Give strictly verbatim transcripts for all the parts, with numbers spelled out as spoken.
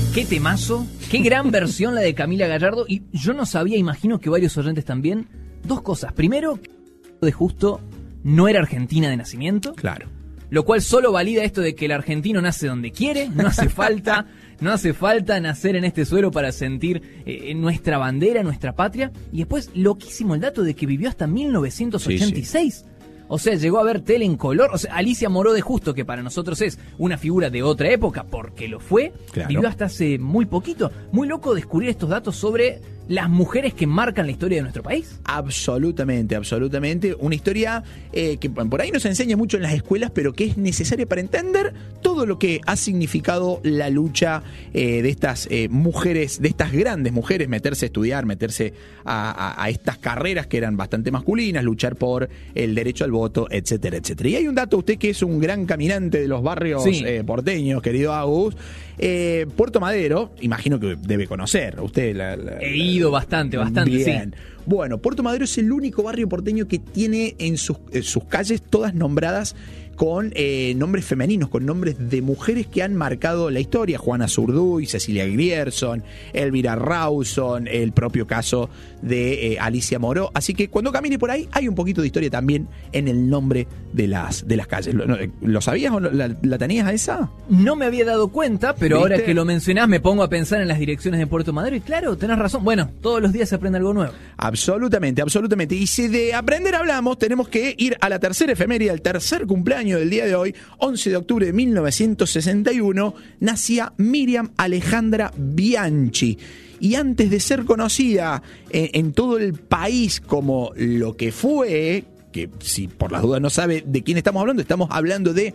Qué temazo, qué gran versión la de Camila Gallardo. Y yo no sabía, imagino que varios oyentes también, dos cosas. Primero, de Justo no era argentina de nacimiento. Claro. Lo cual solo valida esto de que el argentino nace donde quiere, no hace falta, no hace falta nacer en este suelo para sentir eh, nuestra bandera, nuestra patria. Y después, loquísimo el dato de que vivió hasta mil novecientos ochenta y seis. Sí, sí. O sea, llegó a ver tele en color. O sea, Alicia Moró de Justo, que para nosotros es una figura de otra época, porque lo fue, claro, vivió hasta hace muy poquito. Muy loco descubrir estos datos sobre las mujeres que marcan la historia de nuestro país. Absolutamente, absolutamente. Una historia eh, que por ahí no se enseña mucho en las escuelas, pero que es necesaria para entender todo lo que ha significado la lucha eh, de estas eh, mujeres, de estas grandes mujeres, meterse a estudiar, meterse a, a, a estas carreras que eran bastante masculinas, luchar por el derecho al voto, etcétera, etcétera. Y hay un dato, usted que es un gran caminante de los barrios sí. eh, porteños, querido Agus, eh, Puerto Madero, imagino que debe conocer, usted la, la, He ido bastante, bastante, bien. Sí. Bueno, Puerto Madero es el único barrio porteño que tiene en sus, en sus calles todas nombradas con eh, nombres femeninos, con nombres de mujeres que han marcado la historia. Juana Zurduy, Cecilia Grierson, Elvira Rawson, el propio caso de eh, Alicia Moró. Así que cuando camine por ahí hay un poquito de historia también en el nombre de las, de las calles. ¿Lo, ¿lo sabías o la, la tenías a esa? No me había dado cuenta, pero ¿Viste? Ahora que lo mencionás me pongo a pensar en las direcciones de Puerto Madero y claro, tenés razón. Bueno, todos los días se aprende algo nuevo. Absolutamente, absolutamente. Y si de aprender hablamos, tenemos que ir a la tercera efeméride, al tercer cumpleaños del día de hoy, once de octubre de mil novecientos sesenta y uno, nacía Miriam Alejandra Bianchi. Y antes de ser conocida en, en todo el país como lo que fue, que si por las dudas no sabe de quién estamos hablando, estamos hablando de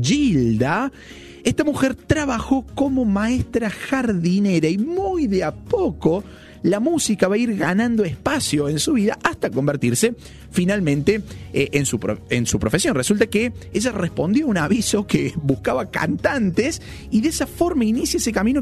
Gilda. Esta mujer trabajó como maestra jardinera y muy de a poco la música va a ir ganando espacio en su vida hasta convertirse finalmente eh, en, su pro, en su profesión. Resulta que ella respondió a un aviso que buscaba cantantes y de esa forma inicia ese camino